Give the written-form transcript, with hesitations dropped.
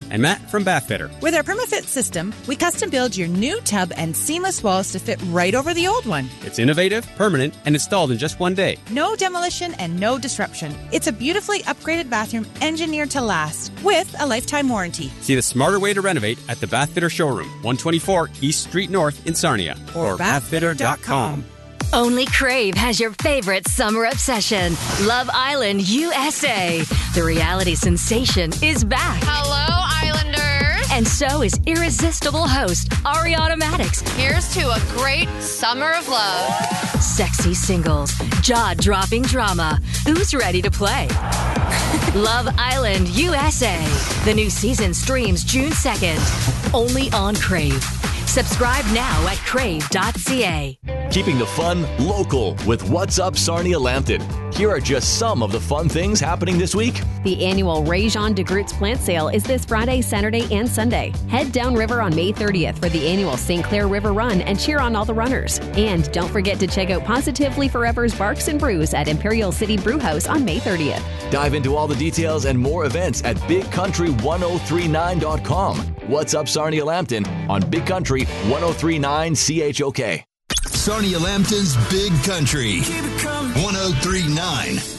And Matt from Bath Fitter. With our PermaFit system, we custom build your new tub and seamless walls to fit right over the old one. It's innovative, permanent, and installed in just one day. No demolition and no disruption. It's a beautifully upgraded bathroom engineered to last with a lifetime warranty. See the smarter way to renovate at the Bath Fitter Showroom, 124 East Street North in Sarnia. Or bathfitter.com. Only Crave has your favorite summer obsession, Love Island USA. The reality sensation is back. Hello, Islanders. And so is irresistible host Ariana Maddox. Here's to a great summer of love. Sexy singles, jaw-dropping drama. Who's ready to play? Love Island USA. The new season streams June 2nd. Only on Crave. Subscribe now at crave.ca. Keeping the fun local with What's Up Sarnia Lambton. Here are just some of the fun things happening this week. The annual Réjean de Groots plant sale is this Friday, Saturday, and Sunday. Head downriver on May 30th for the annual St. Clair River Run and cheer on all the runners. And don't forget to check out Positively Forever's Barks and Brews at Imperial City Brewhouse on May 30th. Dive into all the details and more events at bigcountry1039.com. What's Up Sarnia Lambton on Big Country 1039 CHOK. Sarnia Lambton's Big Country 1039.